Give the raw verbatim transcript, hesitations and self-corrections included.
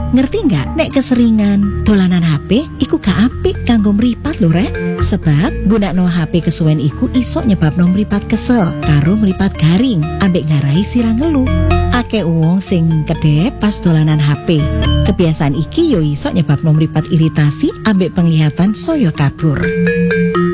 Ngerti nggak? Nek keseringan dolanan H P, iku gak apik kanggo mripat lho rek. Sebab gunakno H P kesuwen iku iso nyebabno mripat kesel karo mripat garing, ambek ngarai sirah ngelu. Akeh wong sing kedep pas dolanan H P. Kebiasaan iki yo iso nyebabno mripat iritasi ambek penglihatan soyo kabur.